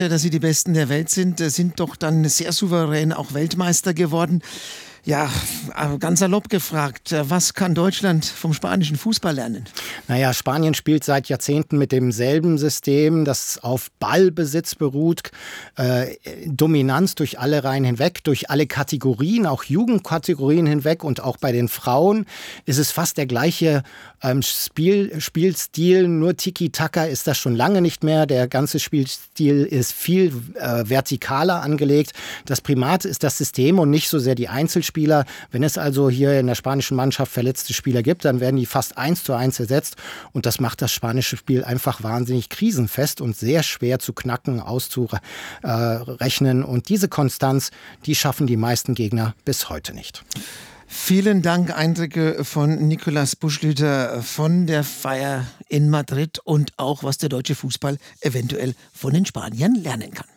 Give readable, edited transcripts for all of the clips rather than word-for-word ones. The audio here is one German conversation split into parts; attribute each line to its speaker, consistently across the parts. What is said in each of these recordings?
Speaker 1: dass sie die Besten der Welt sind doch dann sehr souverän auch Weltmeister geworden. Ja, ganz salopp gefragt, was kann Deutschland vom spanischen Fußball lernen?
Speaker 2: Naja, Spanien spielt seit Jahrzehnten mit demselben System, das auf Ballbesitz beruht, Dominanz durch alle Reihen hinweg, durch alle Kategorien, auch Jugendkategorien hinweg, und auch bei den Frauen ist es fast der gleiche Spielstil, nur Tiki-Taka ist das schon lange nicht mehr. Der ganze Spielstil ist viel vertikaler angelegt. Das Primat ist das System und nicht so sehr die Einzelspieler. Wenn es also hier in der spanischen Mannschaft verletzte Spieler gibt, dann werden die fast 1:1 ersetzt, und das macht das spanische Spiel einfach wahnsinnig krisenfest und sehr schwer zu knacken, auszurechnen, und diese Konstanz, die schaffen die meisten Gegner bis heute nicht.
Speaker 1: Vielen Dank, Eindrücke von Nicolas Buschlüter von der Feier in Madrid und auch, was der deutsche Fußball eventuell von den Spaniern lernen kann.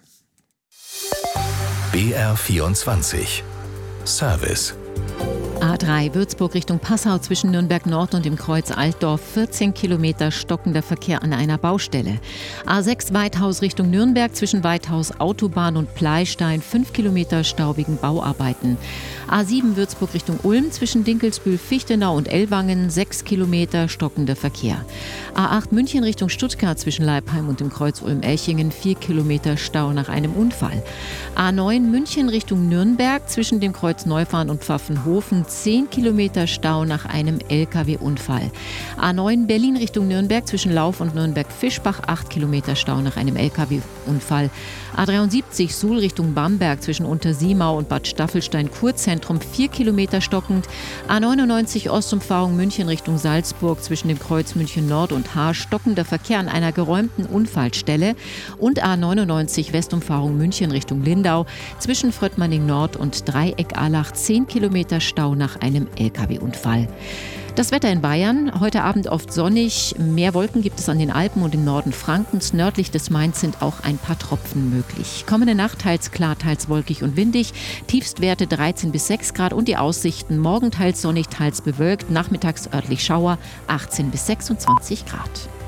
Speaker 3: BR24 Service.
Speaker 4: A3 Würzburg Richtung Passau zwischen Nürnberg Nord und dem Kreuz Altdorf, 14 Kilometer stockender Verkehr an einer Baustelle. A6 Weithaus Richtung Nürnberg zwischen Weithaus Autobahn und Pleistein, 5 Kilometer staubigen Bauarbeiten. A7 Würzburg Richtung Ulm zwischen Dinkelsbühl, Fichtenau und Ellwangen, 6 Kilometer stockender Verkehr. A8 München Richtung Stuttgart zwischen Leipheim und dem Kreuz Ulm-Elchingen, 4 Kilometer Stau nach einem Unfall. A9 München Richtung Nürnberg zwischen dem Kreuz Neufahren und Pfaffenhofen, 10 Kilometer Stau nach einem Lkw-Unfall. A9 Berlin Richtung Nürnberg zwischen Lauf und Nürnberg-Fischbach, 8 Kilometer Stau nach einem Lkw-Unfall. A73 Suhl Richtung Bamberg zwischen Untersiemau und Bad Staffelstein-Kurzentrum, 4 Kilometer stockend. A99 Ostumfahrung München Richtung Salzburg zwischen dem Kreuz München Nord und Haar, stockender Verkehr an einer geräumten Unfallstelle. Und A99 Westumfahrung München Richtung Lindau zwischen Fröttmanning Nord und Dreieck-Allach, 10 Kilometer Stau nach einem Lkw-Unfall. Das Wetter in Bayern, heute Abend oft sonnig, mehr Wolken gibt es an den Alpen und im Norden Frankens. Nördlich des Mains sind auch ein paar Tropfen möglich. Kommende Nacht teils klar, teils wolkig und windig, Tiefstwerte 13 bis 6 Grad und die Aussichten morgen teils sonnig, teils bewölkt, nachmittags örtlich Schauer, 18 bis 26 Grad.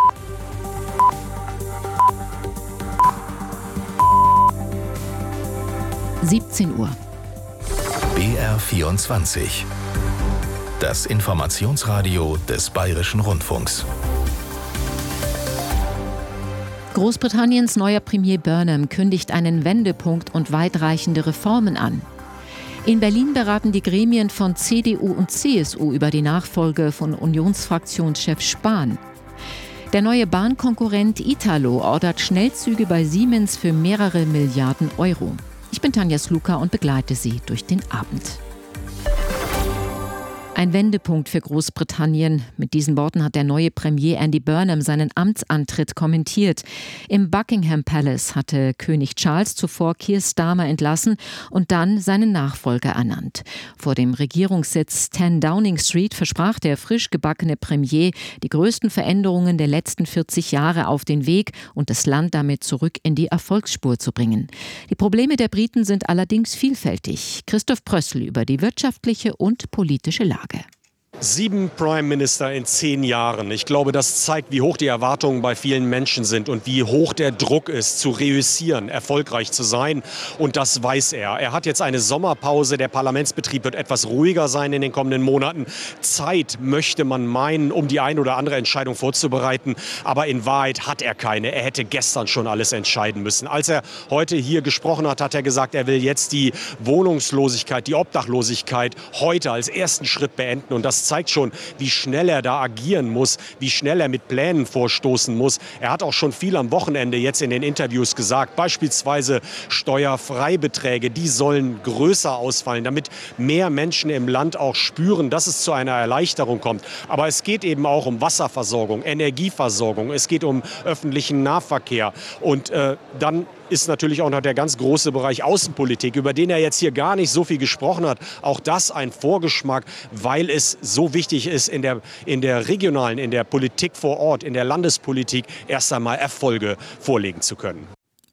Speaker 4: (17 Uhr).
Speaker 3: BR24. Das Informationsradio des Bayerischen Rundfunks.
Speaker 4: Großbritanniens neuer Premier Burnham kündigt einen Wendepunkt und weitreichende Reformen an. In Berlin beraten die Gremien von CDU und CSU über die Nachfolge von Unionsfraktionschef Spahn. Der neue Bahnkonkurrent Italo ordert Schnellzüge bei Siemens für mehrere Milliarden Euro. Ich bin Tanja Sluka und begleite Sie durch den Abend. Ein Wendepunkt für Großbritannien. Mit diesen Worten hat der neue Premier Andy Burnham seinen Amtsantritt kommentiert. Im Buckingham Palace hatte König Charles zuvor Keir Starmer entlassen und dann seinen Nachfolger ernannt. Vor dem Regierungssitz 10 Downing Street versprach der frisch gebackene Premier die größten Veränderungen der letzten 40 Jahre auf den Weg und das Land damit zurück in die Erfolgsspur zu bringen. Die Probleme der Briten sind allerdings vielfältig. Christoph Prössl über die wirtschaftliche und politische Lage.
Speaker 5: 7 Prime Minister in 10 Jahren. Ich glaube, das zeigt, wie hoch die Erwartungen bei vielen Menschen sind und wie hoch der Druck ist, zu reüssieren, erfolgreich zu sein. Und das weiß er. Er hat jetzt eine Sommerpause. Der Parlamentsbetrieb wird etwas ruhiger sein in den kommenden Monaten. Zeit möchte man meinen, um die ein oder andere Entscheidung vorzubereiten. Aber in Wahrheit hat er keine. Er hätte gestern schon alles entscheiden müssen. Als er heute hier gesprochen hat, hat er gesagt, er will jetzt die Wohnungslosigkeit, die Obdachlosigkeit heute als ersten Schritt beenden. Und das zeigt schon, wie schnell er da agieren muss, wie schnell er mit Plänen vorstoßen muss. Er hat auch schon viel am Wochenende jetzt in den Interviews gesagt, beispielsweise Steuerfreibeträge, die sollen größer ausfallen, damit mehr Menschen im Land auch spüren, dass es zu einer Erleichterung kommt. Aber es geht eben auch um Wasserversorgung, Energieversorgung, es geht um öffentlichen Nahverkehr und dann ist natürlich auch noch der ganz große Bereich Außenpolitik, über den er jetzt hier gar nicht so viel gesprochen hat. Auch das ein Vorgeschmack, weil es so wichtig ist, in der regionalen, in der Politik vor Ort, in der Landespolitik erst einmal Erfolge vorlegen zu können.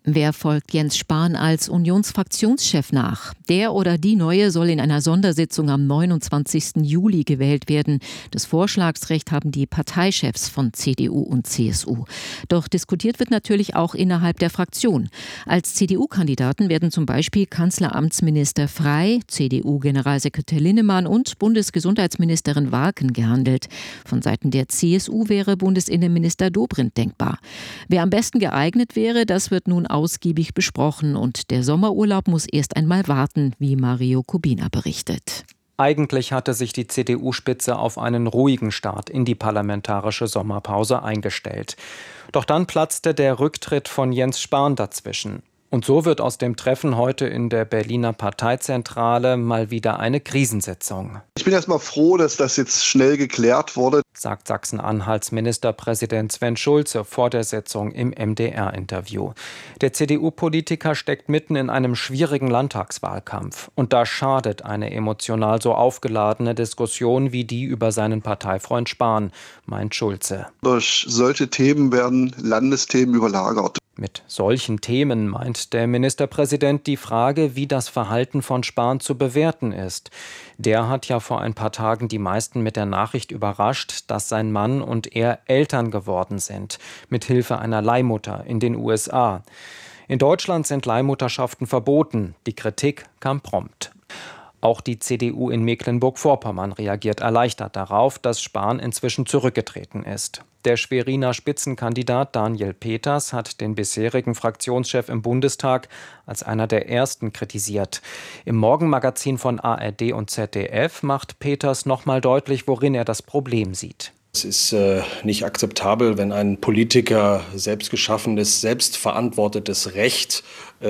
Speaker 4: Wer folgt Jens Spahn als Unionsfraktionschef nach? Der oder die Neue soll in einer Sondersitzung am 29. Juli gewählt werden. Das Vorschlagsrecht haben die Parteichefs von CDU und CSU. Doch diskutiert wird natürlich auch innerhalb der Fraktion. Als CDU-Kandidaten werden zum Beispiel Kanzleramtsminister Frey, CDU-Generalsekretär Linnemann und Bundesgesundheitsministerin Warken gehandelt. Von Seiten der CSU wäre Bundesinnenminister Dobrindt denkbar. Wer am besten geeignet wäre, das wird nun ausgiebig besprochen und der Sommerurlaub muss erst einmal warten, wie Mario Kubina berichtet.
Speaker 6: Eigentlich hatte sich die CDU-Spitze auf einen ruhigen Start in die parlamentarische Sommerpause eingestellt. Doch dann platzte der Rücktritt von Jens Spahn dazwischen. Und so wird aus dem Treffen heute in der Berliner Parteizentrale mal wieder eine Krisensitzung.
Speaker 7: Ich bin erst mal froh, dass das jetzt schnell geklärt wurde,
Speaker 6: sagt Sachsen-Anhalts Ministerpräsident Sven Schulze vor der Sitzung im MDR-Interview. Der CDU-Politiker steckt mitten in einem schwierigen Landtagswahlkampf. Und da schadet eine emotional so aufgeladene Diskussion wie die über seinen Parteifreund Spahn, meint Schulze.
Speaker 7: Durch solche Themen werden Landesthemen überlagert.
Speaker 6: Mit solchen Themen meint der Ministerpräsident die Frage, wie das Verhalten von Spahn zu bewerten ist. Der hat ja vor ein paar Tagen die meisten mit der Nachricht überrascht, dass sein Mann und er Eltern geworden sind, mit Hilfe einer Leihmutter in den USA. In Deutschland sind Leihmutterschaften verboten. Die Kritik kam prompt. Auch die CDU in Mecklenburg-Vorpommern reagiert erleichtert darauf, dass Spahn inzwischen zurückgetreten ist. Der Schweriner Spitzenkandidat Daniel Peters hat den bisherigen Fraktionschef im Bundestag als einer der ersten kritisiert. Im Morgenmagazin von ARD und ZDF macht Peters nochmal deutlich, worin er das Problem sieht.
Speaker 8: Es ist nicht akzeptabel, wenn ein Politiker selbstgeschaffenes, selbstverantwortetes Recht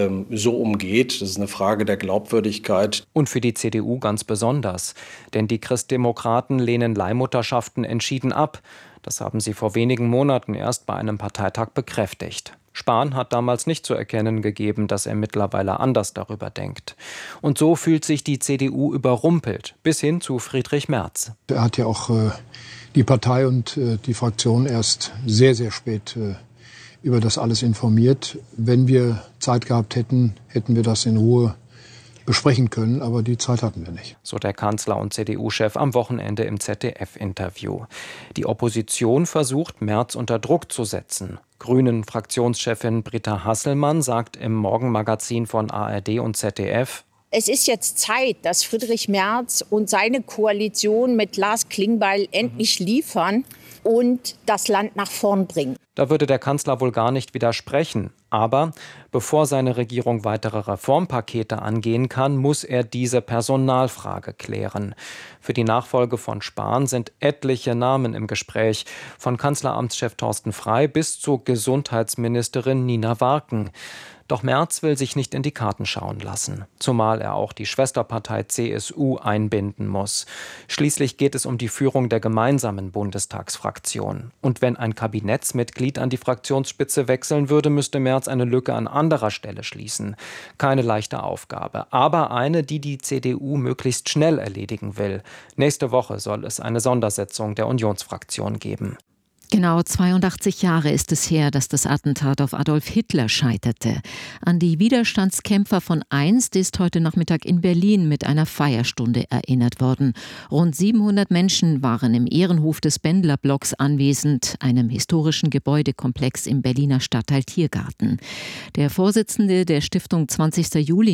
Speaker 8: so umgeht. Das ist eine Frage der Glaubwürdigkeit.
Speaker 6: Und für die CDU ganz besonders. Denn die Christdemokraten lehnen Leihmutterschaften entschieden ab. Das haben sie vor wenigen Monaten erst bei einem Parteitag bekräftigt. Spahn hat damals nicht zu erkennen gegeben, dass er mittlerweile anders darüber denkt. Und so fühlt sich die CDU überrumpelt, bis hin zu Friedrich Merz.
Speaker 9: Er hat ja auch die Partei und die Fraktion erst sehr, sehr spät über das alles informiert. Wenn wir Zeit gehabt hätten, hätten wir das in Ruhe besprechen können, aber die Zeit hatten wir nicht.
Speaker 6: So der Kanzler und CDU-Chef am Wochenende im ZDF-Interview. Die Opposition versucht, Merz unter Druck zu setzen. Grünen-Fraktionschefin Britta Hasselmann sagt im Morgenmagazin von ARD und ZDF:
Speaker 10: Es ist jetzt Zeit, dass Friedrich Merz und seine Koalition mit Lars Klingbeil endlich liefern und das Land nach vorn bringen.
Speaker 6: Da würde der Kanzler wohl gar nicht widersprechen. Aber bevor seine Regierung weitere Reformpakete angehen kann, muss er diese Personalfrage klären. Für die Nachfolge von Spahn sind etliche Namen im Gespräch, von Kanzleramtschef Thorsten Frey bis zu Gesundheitsministerin Nina Warken. Doch Merz will sich nicht in die Karten schauen lassen, zumal er auch die Schwesterpartei CSU einbinden muss. Schließlich geht es um die Führung der gemeinsamen Bundestagsfraktion. Und wenn ein Kabinettsmitglied an die Fraktionsspitze wechseln würde, müsste Merz eine Lücke an anderer Stelle schließen. Keine leichte Aufgabe, aber eine, die die CDU möglichst schnell erledigen will. Nächste Woche soll es eine Sondersitzung der Unionsfraktion geben.
Speaker 4: Genau 82 Jahre ist es her, dass das Attentat auf Adolf Hitler scheiterte. An die Widerstandskämpfer von einst ist heute Nachmittag in Berlin mit einer Feierstunde erinnert worden. Rund 700 Menschen waren im Ehrenhof des Bendler-Blocks anwesend, einem historischen Gebäudekomplex im Berliner Stadtteil Tiergarten. Der Vorsitzende der Stiftung 20. Juli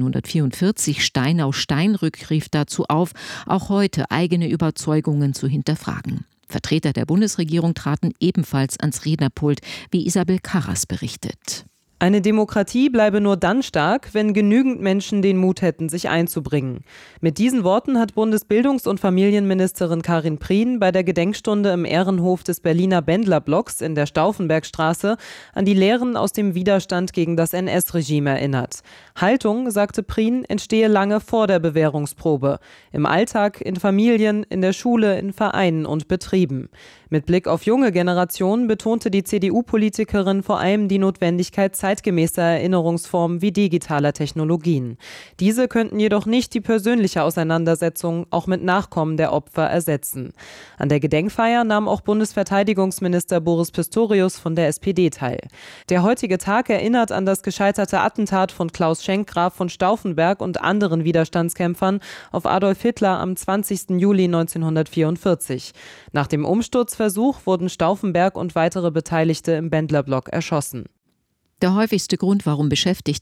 Speaker 4: 1944, Stein aus Steinrück, rief dazu auf, auch heute eigene Überzeugungen zu hinterfragen. Vertreter der Bundesregierung traten ebenfalls ans Rednerpult, wie Isabel Karras berichtet.
Speaker 11: Eine Demokratie bleibe nur dann stark, wenn genügend Menschen den Mut hätten, sich einzubringen. Mit diesen Worten hat Bundesbildungs- und Familienministerin Karin Prien bei der Gedenkstunde im Ehrenhof des Berliner Bendler-Blocks in der Stauffenbergstraße an die Lehren aus dem Widerstand gegen das NS-Regime erinnert. Haltung, sagte Prien, entstehe lange vor der Bewährungsprobe. Im Alltag, in Familien, in der Schule, in Vereinen und Betrieben. Mit Blick auf junge Generationen betonte die CDU-Politikerin vor allem die Notwendigkeit, Zeit zeitgemäßer Erinnerungsformen wie digitaler Technologien. Diese könnten jedoch nicht die persönliche Auseinandersetzung auch mit Nachkommen der Opfer ersetzen. An der Gedenkfeier nahm auch Bundesverteidigungsminister Boris Pistorius von der SPD teil. Der heutige Tag erinnert an das gescheiterte Attentat von Klaus Schenk, Graf von Stauffenberg und anderen Widerstandskämpfern auf Adolf Hitler am 20. Juli 1944. Nach dem Umsturzversuch wurden Stauffenberg und weitere Beteiligte im Bendlerblock erschossen.
Speaker 4: Der häufigste Grund, warum Beschäftigte